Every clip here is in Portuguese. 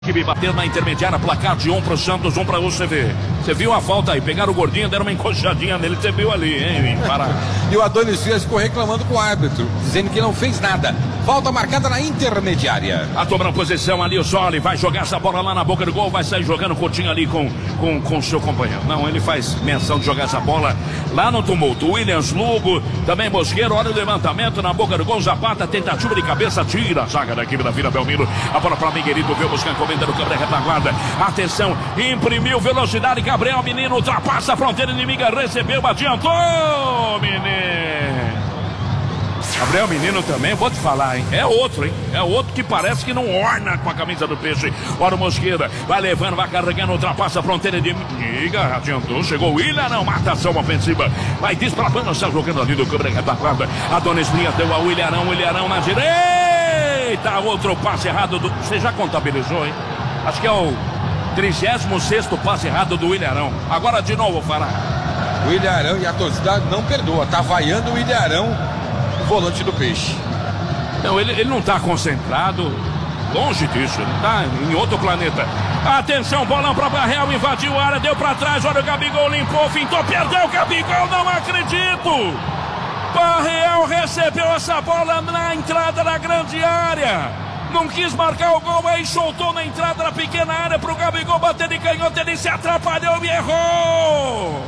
Que bater na intermediária, placar de 1 para o Santos, 1 para o UCV. Você viu a falta aí, pegaram o gordinho, deram uma encoxadinha nele, você viu ali, hein? E o Adonis Frias ficou reclamando com o árbitro, dizendo que não fez nada. Falta marcada na intermediária. A tomando posição ali, o Zoli vai jogar essa bola lá na boca do gol, vai sair jogando curtinho ali com seu companheiro. Não, ele faz menção de jogar essa bola lá no tumulto. Williams Lugo, também Mosqueiro, olha o levantamento na boca do gol, Zapata, tentativa de cabeça, tira a zaga da equipe da Vila Belmiro. A bola para Miguelito, veio buscar encomenda do câmera retaguarda. Atenção, imprimiu velocidade, Gabriel Menino ultrapassa a fronteira inimiga, recebeu, adiantou, menino. Gabriel Menino também, vou te falar, hein? É outro, hein? É outro que parece que não orna com a camisa do Peixe. Ora o Mosqueira, vai levando, vai carregando, ultrapassa a fronteira de Miga, adiantou, chegou o Willian, não, mata a ação ofensiva. Vai desbravando, está jogando ali do câmera retaguarda. Adonis Frias deu a Willian na direita. Outro passe errado do... Você já contabilizou, hein? Acho que é o 36º passe errado do Willian. Agora de novo, Fará. O Willian e a torcida não perdoa, tá vaiando o Willian, volante do Peixe. Não, ele não está concentrado, longe disso, ele está em outro planeta. Atenção, bolão para Barreal, invadiu a área, deu para trás, olha o Gabigol, limpou, fintou, perdeu o Gabigol, não acredito! Barreal recebeu essa bola na entrada da grande área, não quis marcar o gol, aí soltou na entrada da pequena área para o Gabigol bater de canhoto, ele se atrapalhou e errou!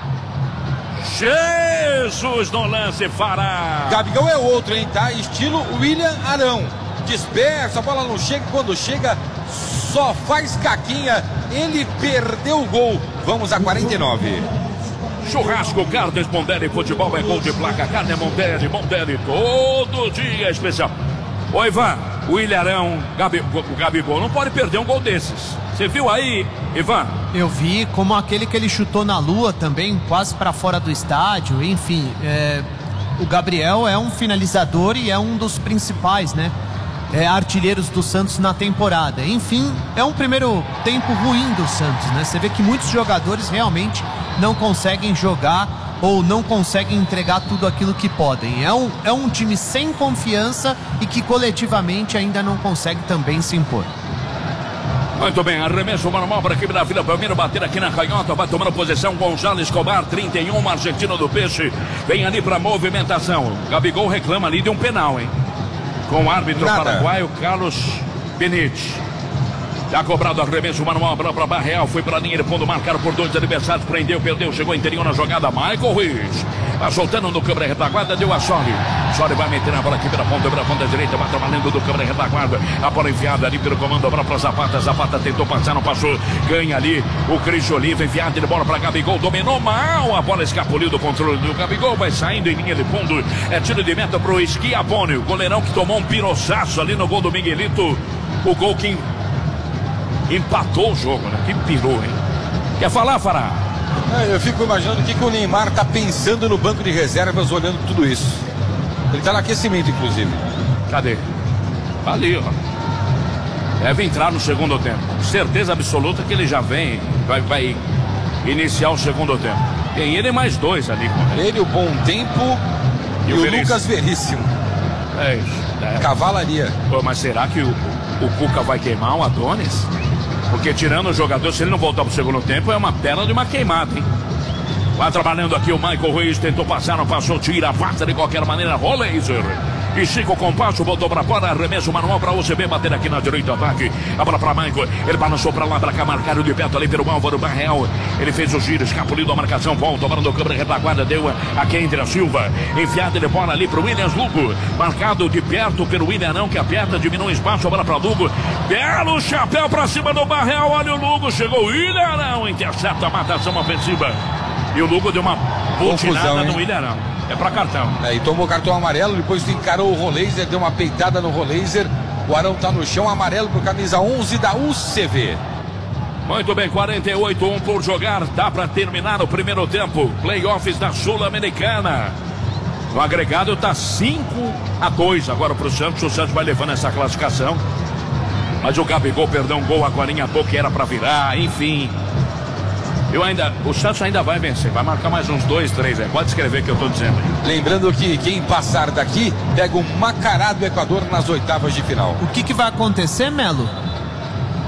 Jesus no lance, Fará. Gabigol é outro, hein, tá? Estilo Willian Arão. Dispersa, a bola não chega, quando chega só faz caquinha. Ele perdeu o gol. Vamos a 49. Churrasco, Carnes Mondelli, futebol é gol de placa. Carne Mondelli, todo dia é especial. Ô Ivan, o Ilharão, o Gabigol não pode perder um gol desses. Você viu aí, Ivan? Eu vi, como aquele que ele chutou na lua também, quase para fora do estádio. Enfim, o Gabriel é um finalizador e é um dos principais, né? Artilheiros do Santos na temporada. Enfim, é um primeiro tempo ruim do Santos, né? Você vê que muitos jogadores realmente não conseguem jogar ou não conseguem entregar tudo aquilo que podem. É um time sem confiança e que coletivamente ainda não consegue também se impor. Muito bem, arremesso manual para a equipe da Vila Belmiro, bater aqui na canhota, vai tomando posição Gonzalo Escobar, 31, argentino do Peixe, vem ali para movimentação. Gabigol reclama ali de um penal, hein? Com o árbitro paraguaio Carlos Benite. Já cobrado arremesso manual para Barreal, foi para a linha de fundo, marcado por dois adversários, prendeu, perdeu, chegou interior na jogada, Michael Ruiz. Vai soltando no câmera retaguarda, deu a Soli. Soli vai meter a bola aqui pela ponta direita, vai trabalhando do câmera retaguarda. A bola enfiada ali pelo comando, a bola para Zapata. Zapata tentou passar, não passou. Ganha ali o Cris Oliva, enfiada de bola para Gabigol, dominou mal. A bola escapuliu do controle do Gabigol, vai saindo em linha de fundo. É tiro de meta pro Schiavone, o goleirão que tomou um piroçaço ali no gol do Miguelito. O gol que empatou o jogo, né? Que pirou, hein? Quer falar, Fará? Eu fico imaginando o que o Neymar tá pensando no banco de reservas olhando tudo isso. Ele tá no aquecimento, inclusive. Cadê? Ali, ó. Deve entrar no segundo tempo. Certeza absoluta que ele já vem, vai iniciar o segundo tempo. Tem ele mais dois ali. Ele, o Bom Tempo e o Lucas Veríssimo. É isso. Cavalaria. Pô, mas será que o Cuca vai queimar o Adonis? Porque tirando o jogador, se ele não voltar pro segundo tempo, é uma perna de uma queimada, hein? Vai trabalhando aqui o Michael Ruiz, tentou passar, não passou, tira, passa de qualquer maneira, Roleiser. E Chico Compasso, botou pra fora, arremesso manual pra UCB, bater aqui na direita, ataque. A bola pra Michael, ele balançou pra lá, pra cá, marcaram de perto ali pelo Álvaro Barreal. Ele fez o giro, escapuliu da marcação, volta, bola do câmera retaguarda, deu a Kendra Silva. Enfiada de bola ali pro Williams Lugo, marcado de perto pelo Willian, não, que aperta, diminui o espaço, a bola pra Lugo. Belo chapéu pra cima do Barreal, olha o Lugo, chegou o Willian, não, intercepta a matação ofensiva. E o Lugo deu uma butinada no Willian, não. É pra cartão. E tomou cartão amarelo, depois encarou o Roleiser, deu uma peitada no Roleiser. O Arão tá no chão, amarelo por camisa 11 da UCV. Muito bem, 48-1 por jogar. Dá pra terminar o primeiro tempo. Playoffs da Sul-Americana. O agregado tá 5-2 agora pro Santos. O Santos vai levando essa classificação. Mas o Gabigol perdeu um gol agora em pouco que era pra virar, enfim. O Santos ainda vai vencer, vai marcar mais uns 2, 3, pode escrever que eu tô dizendo. Lembrando que quem passar daqui pega o Macará do Equador nas oitavas de final. O que vai acontecer, Melo?